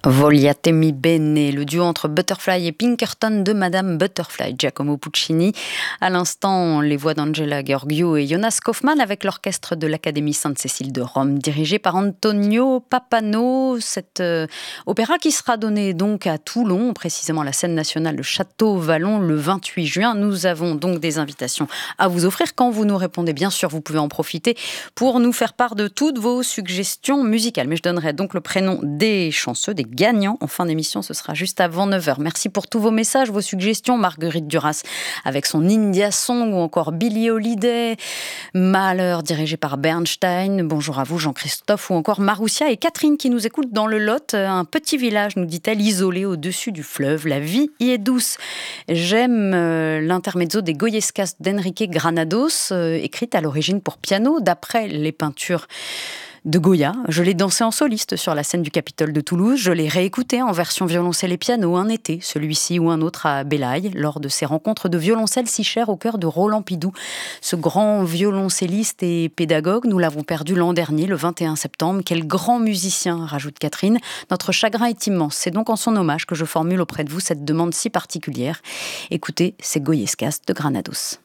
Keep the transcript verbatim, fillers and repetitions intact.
Vogliatemi bene, le duo entre Butterfly et Pinkerton de Madame Butterfly, Giacomo Puccini. À l'instant, les voix d'Angela Gheorghiu et Jonas Kaufmann avec l'orchestre de l'Académie Sainte-Cécile de Rome, dirigé par Antonio Pappano. Cet euh, opéra qui sera donné donc à Toulon, précisément à la scène nationale de Château-Vallon, le vingt-huit juin. Nous avons donc des invitations à vous offrir. Quand vous nous répondez, bien sûr, vous pouvez en profiter pour nous faire part de toutes vos suggestions musicales. Mais je donnerai donc le prénom des chanceux, des gagnant en fin d'émission, ce sera juste avant neuf heures. Merci pour tous vos messages, vos suggestions. Marguerite Duras avec son India Song ou encore Billie Holiday, Malheur dirigé par Bernstein. Bonjour à vous Jean-Christophe ou encore Maroussia et Catherine qui nous écoutent dans le Lot. Un petit village, nous dit-elle, isolé au-dessus du fleuve. La vie y est douce. J'aime euh, l'intermezzo des Goyescas d'Enrique Granados, euh, écrite à l'origine pour piano d'après les peintures de Goya. Je l'ai dansé en soliste sur la scène du Capitole de Toulouse. Je l'ai réécouté en version violoncelle et piano un été, celui-ci ou un autre à Belaï, lors de ces rencontres de violoncelle si chères au cœur de Roland Pidou. Ce grand violoncelliste et pédagogue, nous l'avons perdu l'an dernier, le vingt et un septembre. Quel grand musicien, rajoute Catherine. Notre chagrin est immense. C'est donc en son hommage que je formule auprès de vous cette demande si particulière. Écoutez, c'est Goyescas de Granados.